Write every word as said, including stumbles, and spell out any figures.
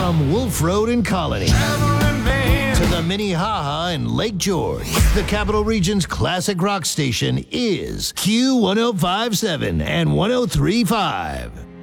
From Wolf Road in Colony to the Minnehaha in Lake George, the Capital Region's classic rock station is Q one oh five point seven and one oh three point five.